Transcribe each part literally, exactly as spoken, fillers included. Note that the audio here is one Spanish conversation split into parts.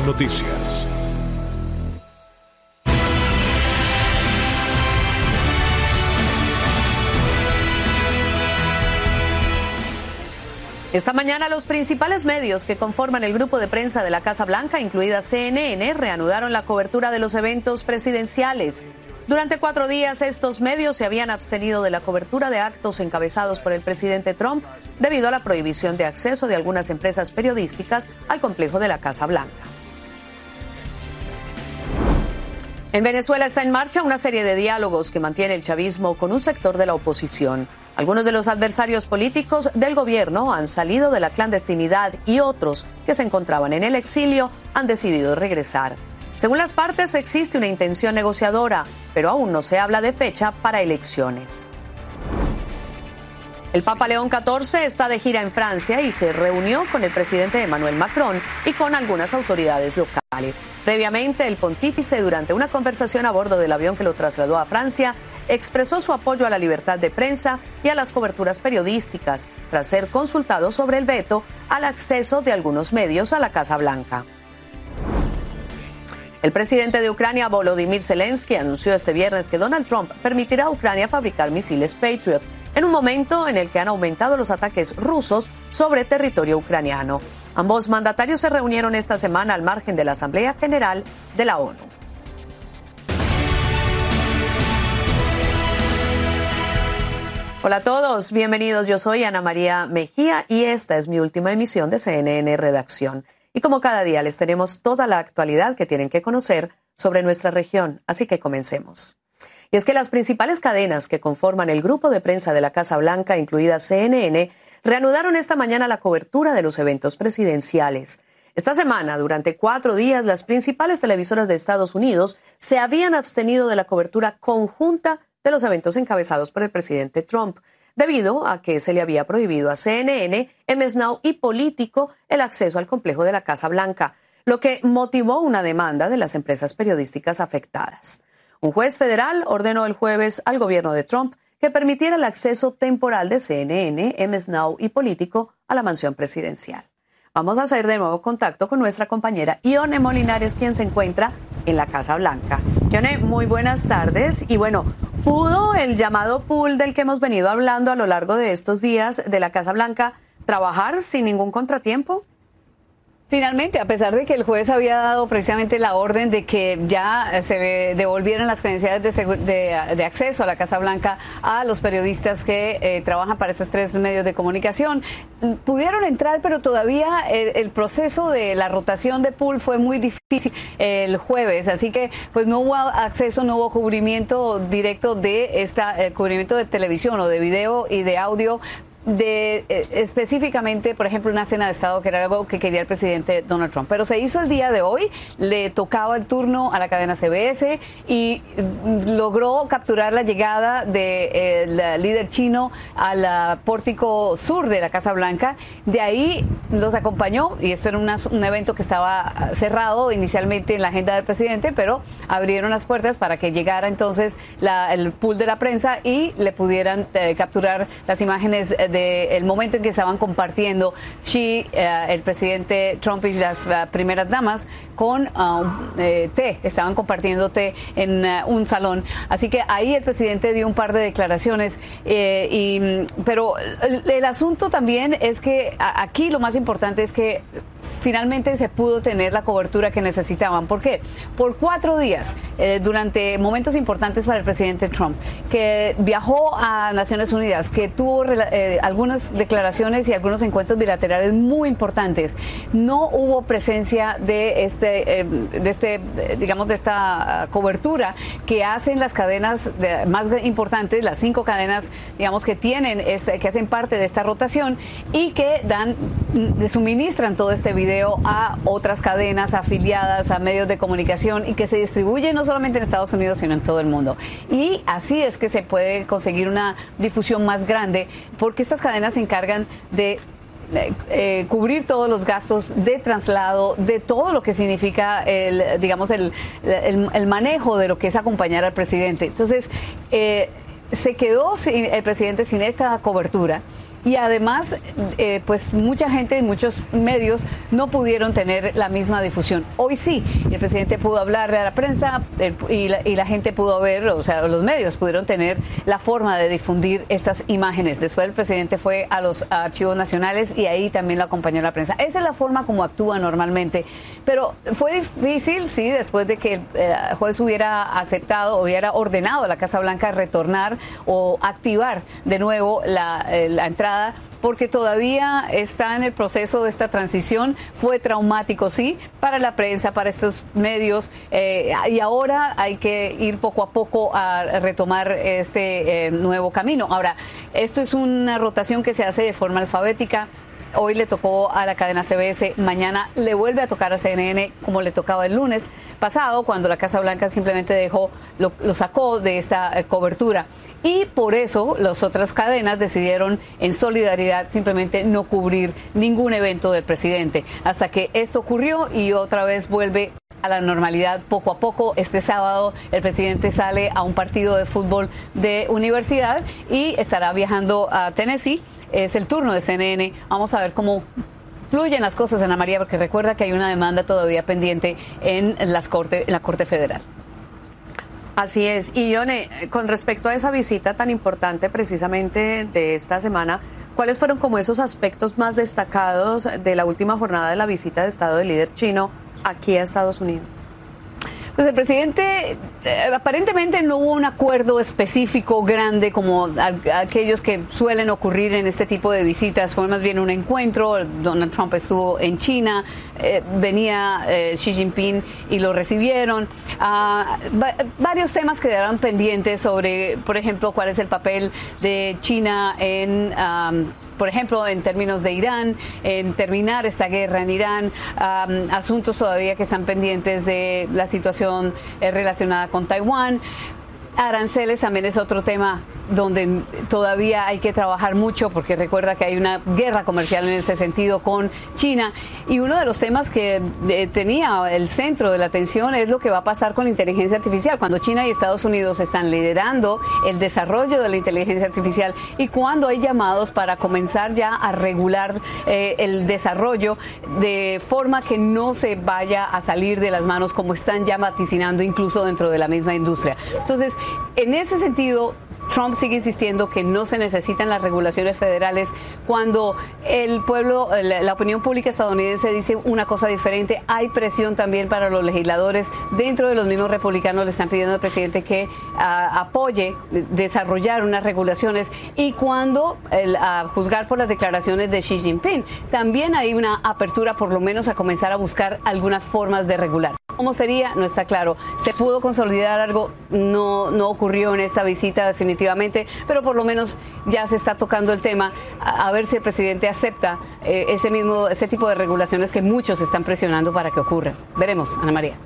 Noticias. Esta mañana los principales medios que conforman el grupo de prensa de la Casa Blanca, incluida C N N, reanudaron la cobertura de los eventos presidenciales. Durante cuatro días estos medios se habían abstenido de la cobertura de actos encabezados por el presidente Trump debido a la prohibición de acceso de algunas empresas periodísticas al complejo de la Casa Blanca. En Venezuela está en marcha una serie de diálogos que mantiene el chavismo con un sector de la oposición. Algunos de los adversarios políticos del gobierno han salido de la clandestinidad y otros que se encontraban en el exilio han decidido regresar. Según las partes, existe una intención negociadora, pero aún no se habla de fecha para elecciones. El Papa León catorce está de gira en Francia y se reunió con el presidente Emmanuel Macron y con algunas autoridades locales. Previamente, el pontífice, durante una conversación a bordo del avión que lo trasladó a Francia, expresó su apoyo a la libertad de prensa y a las coberturas periodísticas, tras ser consultado sobre el veto al acceso de algunos medios a la Casa Blanca. El presidente de Ucrania, Volodymyr Zelensky, anunció este viernes que Donald Trump permitirá a Ucrania fabricar misiles Patriot, en un momento en el que han aumentado los ataques rusos sobre territorio ucraniano. Ambos mandatarios se reunieron esta semana al margen de la Asamblea General de la ONU. Hola a todos, bienvenidos. Yo soy Ana María Mejía y esta es mi última emisión de C N N Redacción. Y como cada día les tenemos toda la actualidad que tienen que conocer sobre nuestra región, así que comencemos. Y es que las principales cadenas que conforman el grupo de prensa de la Casa Blanca, incluida C N N, reanudaron esta mañana la cobertura de los eventos presidenciales. Esta semana, durante cuatro días, las principales televisoras de Estados Unidos se habían abstenido de la cobertura conjunta de los eventos encabezados por el presidente Trump, debido a que se le había prohibido a C N N, M S Now y Político el acceso al complejo de la Casa Blanca, lo que motivó una demanda de las empresas periodísticas afectadas. Un juez federal ordenó el jueves al gobierno de Trump que permitiera el acceso temporal de C N N, M S Now y Político a la mansión presidencial. Vamos a hacer de nuevo contacto con nuestra compañera Ione Molinares, quien se encuentra en la Casa Blanca. Ione, muy buenas tardes. Y bueno, ¿pudo el llamado pool del que hemos venido hablando a lo largo de estos días de la Casa Blanca trabajar sin ningún contratiempo? Finalmente, a pesar de que el juez había dado precisamente la orden de que ya se devolvieran las credenciales de, de, de acceso a la Casa Blanca a los periodistas que eh, trabajan para estos tres medios de comunicación, pudieron entrar, pero todavía el, el proceso de la rotación de pool fue muy difícil el jueves, así que pues no hubo acceso, no hubo cubrimiento directo de esta eh, cubrimiento de televisión o de video y de audio de eh, específicamente, por ejemplo, una cena de Estado, que era algo que quería el presidente Donald Trump. Pero se hizo el día de hoy, le tocaba el turno a la cadena C B S y logró capturar la llegada del de, eh, líder chino al pórtico sur de la Casa Blanca. De ahí los acompañó, y esto era una, un evento que estaba cerrado inicialmente en la agenda del presidente, pero abrieron las puertas para que llegara entonces la, el pool de la prensa y le pudieran eh, capturar las imágenes de el momento en que estaban compartiendo Xi, eh, el presidente Trump y las uh, primeras damas con uh, eh, té, estaban compartiendo té en uh, un salón. Así que ahí el presidente dio un par de declaraciones, eh, y, pero el, el asunto también es que a, aquí lo más importante es que finalmente se pudo tener la cobertura que necesitaban. ¿Por qué? Por cuatro días, eh, durante momentos importantes para el presidente Trump, que viajó a Naciones Unidas, que tuvo eh, algunas declaraciones y algunos encuentros bilaterales muy importantes. No hubo presencia de este, eh, de este, digamos, de esta cobertura que hacen las cadenas de, más importantes, las cinco cadenas, digamos, que tienen, este, que hacen parte de esta rotación y que dan, suministran todo este video a otras cadenas afiliadas a medios de comunicación y que se distribuyen no solamente en Estados Unidos, sino en todo el mundo. Y así es que se puede conseguir una difusión más grande, porque estas cadenas se encargan de Eh, eh, cubrir todos los gastos de traslado, de todo lo que significa el, digamos, el, el, el manejo de lo que es acompañar al presidente. Entonces, eh, se quedó sin, el presidente sin esta cobertura. y además eh, pues mucha gente y muchos medios no pudieron tener la misma difusión. Hoy sí, el presidente pudo hablarle a la prensa el, y, la, y la gente pudo ver, o sea, los medios pudieron tener la forma de difundir estas imágenes. Después el presidente fue a los archivos nacionales y ahí también lo acompañó la prensa. Esa es la forma como actúa normalmente, pero fue difícil, sí, después de que el eh, juez hubiera aceptado, hubiera ordenado a la Casa Blanca retornar o activar de nuevo la, eh, la entrada, porque todavía está en el proceso de esta transición. Fue traumático, sí, para la prensa, para estos medios, eh, y ahora hay que ir poco a poco a retomar este eh, nuevo camino. Ahora, esto es una rotación que se hace de forma alfabética. Hoy le tocó a la cadena C B S, mañana le vuelve a tocar a C N N como le tocaba el lunes pasado, cuando la Casa Blanca simplemente dejó, lo, lo sacó de esta eh, cobertura. Y por eso las otras cadenas decidieron en solidaridad simplemente no cubrir ningún evento del presidente, hasta que esto ocurrió y otra vez vuelve a la normalidad poco a poco. Este sábado el presidente sale a un partido de fútbol de universidad y estará viajando a Tennessee. Es el turno de C N N. Vamos a ver cómo fluyen las cosas, Ana María, porque recuerda que hay una demanda todavía pendiente en, las corte, en la Corte Federal. Así es. Y Yone, con respecto a esa visita tan importante precisamente de esta semana, ¿cuáles fueron como esos aspectos más destacados de la última jornada de la visita de Estado del líder chino aquí a Estados Unidos? Pues el presidente, eh, aparentemente no hubo un acuerdo específico grande como a, a aquellos que suelen ocurrir en este tipo de visitas. Fue más bien un encuentro. Donald Trump estuvo en China, eh, venía eh, Xi Jinping y lo recibieron. Ah, va, varios temas quedaron pendientes sobre, por ejemplo, cuál es el papel de China en... Um, por ejemplo, en términos de Irán, en terminar esta guerra en Irán, um, asuntos todavía que están pendientes de la situación eh, relacionada con Taiwán. Aranceles también es otro tema donde todavía hay que trabajar mucho, porque recuerda que hay una guerra comercial en ese sentido con China, y uno de los temas que eh, tenía el centro de la atención es lo que va a pasar con la inteligencia artificial, cuando China y Estados Unidos están liderando el desarrollo de la inteligencia artificial y cuando hay llamados para comenzar ya a regular eh, el desarrollo de forma que no se vaya a salir de las manos, como están ya vaticinando incluso dentro de la misma industria. Entonces, en ese sentido, Trump sigue insistiendo que no se necesitan las regulaciones federales cuando el pueblo, la opinión pública estadounidense dice una cosa diferente. Hay presión también para los legisladores. Dentro de los mismos republicanos le están pidiendo al presidente que uh, apoye desarrollar unas regulaciones, y cuando, el, a juzgar por las declaraciones de Xi Jinping, también hay una apertura por lo menos a comenzar a buscar algunas formas de regular. ¿Cómo sería? No está claro. ¿Se pudo consolidar algo? No, no ocurrió en esta visita definitivamente, pero por lo menos ya se está tocando el tema, a, a ver si el presidente acepta eh, ese mismo, ese tipo de regulaciones que muchos están presionando para que ocurra. Veremos, Ana María.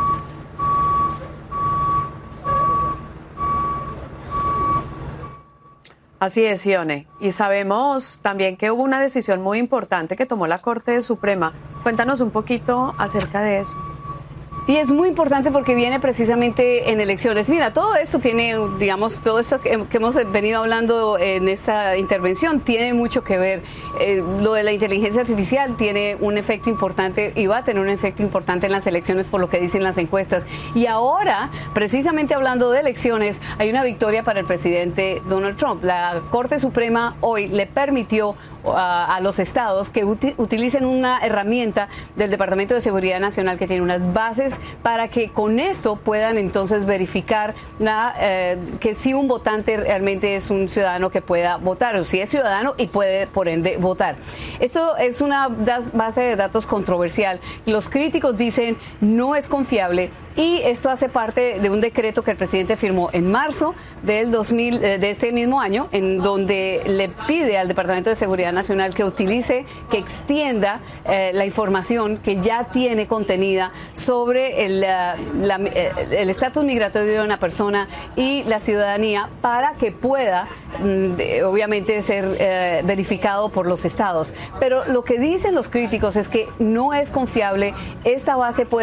Así es, Ione. Y sabemos también que hubo una decisión muy importante que tomó la Corte Suprema. Cuéntanos un poquito acerca de eso. Y es muy importante porque viene precisamente en elecciones. Mira, todo esto tiene, digamos, todo esto que, que hemos venido hablando en esta intervención tiene mucho que ver. Eh, lo de la inteligencia artificial tiene un efecto importante y va a tener un efecto importante en las elecciones por lo que dicen las encuestas. Y ahora, precisamente hablando de elecciones, hay una victoria para el presidente Donald Trump. La Corte Suprema hoy le permitió a, a los estados que uti, utilicen una herramienta del Departamento de Seguridad Nacional que tiene unas bases para que con esto puedan entonces verificar la, eh, que si un votante realmente es un ciudadano que pueda votar, o si es ciudadano y puede por ende votar. Esto es una base de datos controversial. Los críticos dicen no es confiable, y esto hace parte de un decreto que el presidente firmó en marzo del dos mil, de este mismo año, en donde le pide al Departamento de Seguridad Nacional que utilice, que extienda eh, la información que ya tiene contenida sobre el el estatus migratorio de una persona y la ciudadanía, para que pueda mm, obviamente ser eh, verificado por los estados. Pero lo que dicen los críticos es que no es confiable. Esta base puede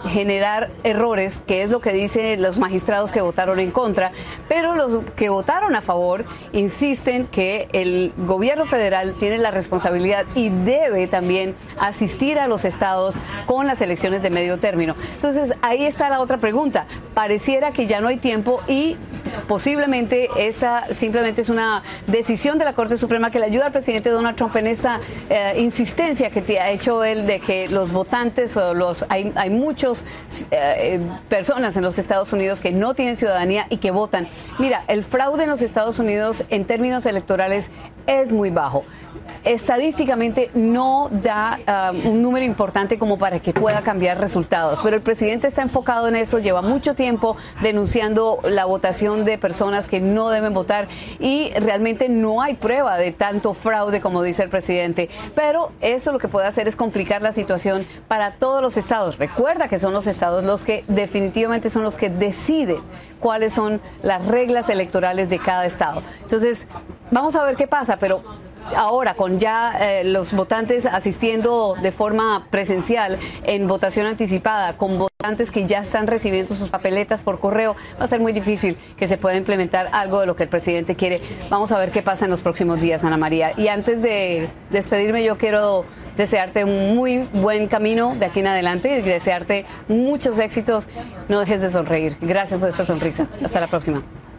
generar errores, que es lo que dicen los magistrados que votaron en contra, pero los que votaron a favor insisten que el gobierno federal tiene la responsabilidad y debe también asistir a los estados con las elecciones de medio término. Entonces, ahí está la otra pregunta. Pareciera que ya no hay tiempo y posiblemente esta simplemente es una decisión de la Corte Suprema que le ayuda al presidente Donald Trump en esta eh, insistencia que te ha hecho él de que los votantes o los hay, hay muchos eh, personas en los Estados Unidos que no tienen ciudadanía y que votan. Mira, el fraude en los Estados Unidos en términos electorales es muy bajo. Estadísticamente no da um, un número importante como para que pueda cambiar resultados, pero el presidente está enfocado en eso, lleva mucho tiempo denunciando la votación de personas que no deben votar y realmente no hay prueba de tanto fraude como dice el presidente, pero esto lo que puede hacer es complicar la situación para todos los estados. Recuerda que son los estados los que definitivamente son los que deciden cuáles son las reglas electorales de cada estado. Entonces, vamos a ver qué pasa, pero ahora con ya eh, los votantes asistiendo de forma presencial en votación anticipada, con votantes que ya están recibiendo sus papeletas por correo, va a ser muy difícil que se pueda implementar algo de lo que el presidente quiere. Vamos a ver qué pasa en los próximos días, Ana María. Y antes de despedirme, yo quiero desearte un muy buen camino de aquí en adelante y desearte muchos éxitos. No dejes de sonreír. Gracias por esta sonrisa. Hasta la próxima.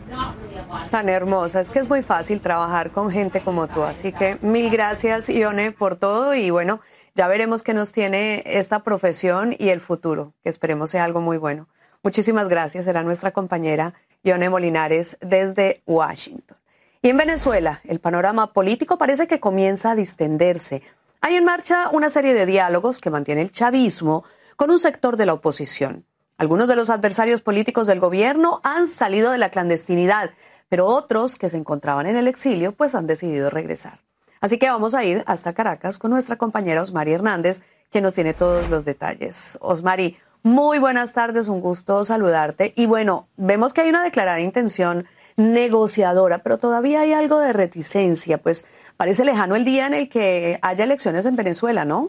Tan hermosa, es que es muy fácil trabajar con gente como tú, así que mil gracias, Ione, por todo y bueno, ya veremos qué nos tiene esta profesión y el futuro, que esperemos sea algo muy bueno. Muchísimas gracias, era nuestra compañera Ione Molinares desde Washington. Y en Venezuela, el panorama político parece que comienza a distenderse. Hay en marcha una serie de diálogos que mantiene el chavismo con un sector de la oposición. Algunos de los adversarios políticos del gobierno han salido de la clandestinidad, pero otros que se encontraban en el exilio pues han decidido regresar. Así que vamos a ir hasta Caracas con nuestra compañera Osmari Hernández, que nos tiene todos los detalles. Osmari, muy buenas tardes, un gusto saludarte. Y bueno, vemos que hay una declarada intención negociadora, pero todavía hay algo de reticencia, pues parece lejano el día en el que haya elecciones en Venezuela, ¿no?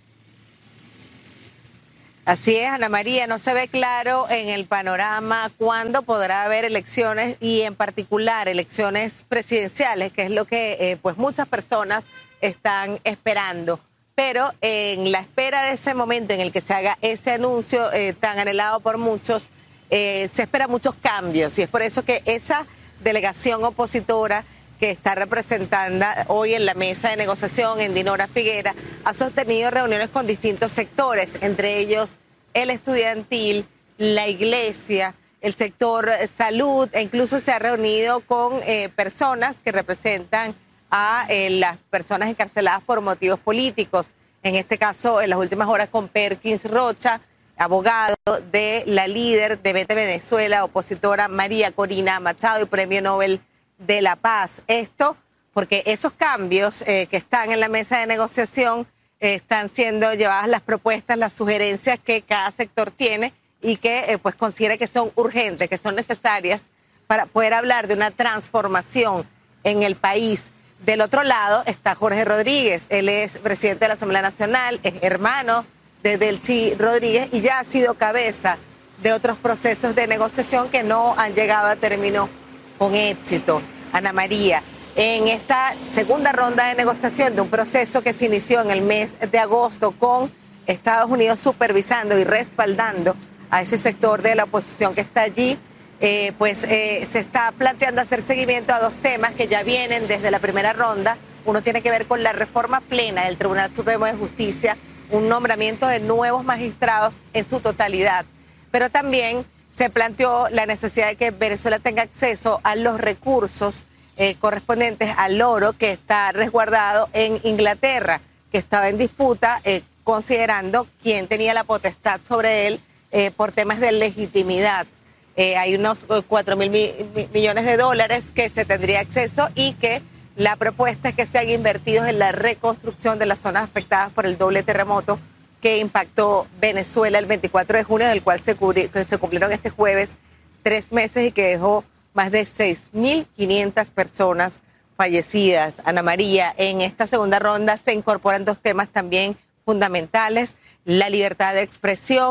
Así es, Ana María, no se ve claro en el panorama cuándo podrá haber elecciones y en particular elecciones presidenciales, que es lo que eh, pues muchas personas están esperando. Pero en la espera de ese momento en el que se haga ese anuncio eh, tan anhelado por muchos, eh, se esperan muchos cambios y es por eso que esa delegación opositora que está representando hoy en la mesa de negociación en Dinora Figuera, ha sostenido reuniones con distintos sectores, entre ellos el estudiantil, la iglesia, el sector salud, e incluso se ha reunido con eh, personas que representan a eh, las personas encarceladas por motivos políticos. En este caso, en las últimas horas con Perkins Rocha, abogado de la líder de Vete Venezuela, opositora María Corina Machado y Premio Nobel de la Paz. Esto porque esos cambios eh, que están en la mesa de negociación eh, están siendo llevadas las propuestas, las sugerencias que cada sector tiene y que eh, pues considera que son urgentes, que son necesarias para poder hablar de una transformación en el país. Del otro lado está Jorge Rodríguez, él es presidente de la Asamblea Nacional, es hermano de Delcy Rodríguez y ya ha sido cabeza de otros procesos de negociación que no han llegado a término con éxito. Ana María, en esta segunda ronda de negociación de un proceso que se inició en el mes de agosto con Estados Unidos supervisando y respaldando a ese sector de la oposición que está allí, eh, pues eh, se está planteando hacer seguimiento a dos temas que ya vienen desde la primera ronda. Uno tiene que ver con la reforma plena del Tribunal Supremo de Justicia, un nombramiento de nuevos magistrados en su totalidad, pero también se planteó la necesidad de que Venezuela tenga acceso a los recursos eh, correspondientes al oro que está resguardado en Inglaterra, que estaba en disputa eh, considerando quién tenía la potestad sobre él eh, por temas de legitimidad. Eh, hay unos cuatro mil millones de dólares que se tendría acceso y que la propuesta es que sean invertidos en la reconstrucción de las zonas afectadas por el doble terremoto que impactó Venezuela el veinticuatro de junio, del cual se, cubri, se cumplieron este jueves tres meses y que dejó más de seis mil quinientas personas fallecidas. Ana María, en esta segunda ronda se incorporan dos temas también fundamentales: la libertad de expresión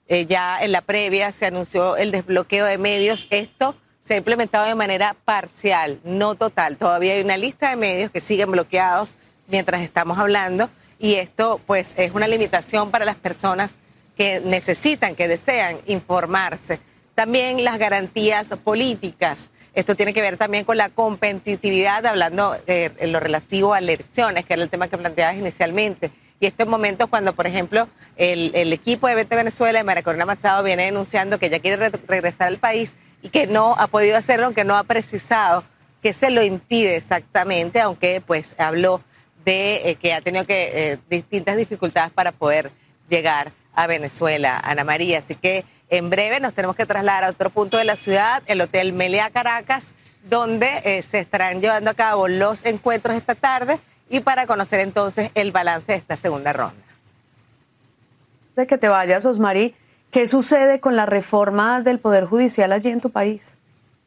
Eh, ya en la previa se anunció el desbloqueo de medios. Esto se ha implementado de manera parcial, no total. Todavía hay una lista de medios que siguen bloqueados mientras estamos hablando, y esto pues es una limitación para las personas que necesitan, que desean informarse. También las garantías políticas. Esto tiene que ver también con la competitividad, hablando eh, en lo relativo a elecciones, que era el tema que planteabas inicialmente. Y estos momentos cuando, por ejemplo, el, el equipo de Vete Venezuela de María Corina Machado viene denunciando que ya quiere re regresar al país y que no ha podido hacerlo, aunque no ha precisado qué se lo impide exactamente, aunque pues habló de eh, que ha tenido que eh, distintas dificultades para poder llegar a Venezuela, Ana María. Así que en breve nos tenemos que trasladar a otro punto de la ciudad, el Hotel Meliá Caracas, donde eh, se estarán llevando a cabo los encuentros esta tarde y para conocer entonces el balance de esta segunda ronda. De que te vayas, Osmary, ¿qué sucede con la reforma del Poder Judicial allí en tu país?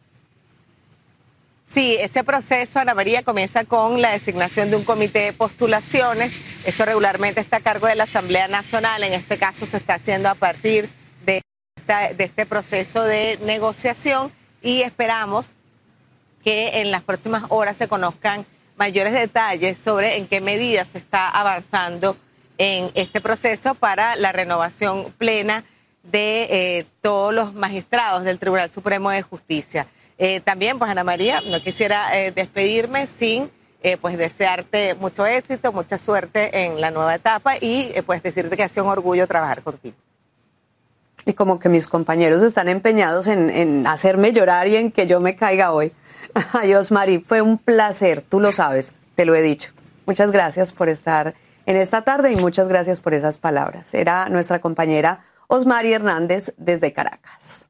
Sí, ese proceso, Ana María, comienza con la designación de un comité de postulaciones. Eso regularmente está a cargo de la Asamblea Nacional. En este caso se está haciendo a partir de, esta, de este proceso de negociación y esperamos que en las próximas horas se conozcan mayores detalles sobre en qué medidas se está avanzando en este proceso para la renovación plena de eh, todos los magistrados del Tribunal Supremo de Justicia. Eh, también, pues, Ana María, no quisiera eh, despedirme sin eh, pues desearte mucho éxito, mucha suerte en la nueva etapa y eh, pues decirte que ha sido un orgullo trabajar contigo. Y como que mis compañeros están empeñados en, en hacerme llorar y en que yo me caiga hoy. Ay, Osmary, fue un placer, tú lo sabes, te lo he dicho. Muchas gracias por estar en esta tarde y muchas gracias por esas palabras. Era nuestra compañera Osmary Hernández desde Caracas.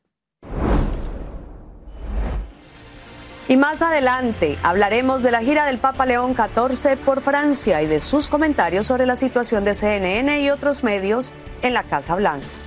Y más adelante hablaremos de la gira del Papa León catorce por Francia y de sus comentarios sobre la situación de C N N y otros medios en la Casa Blanca.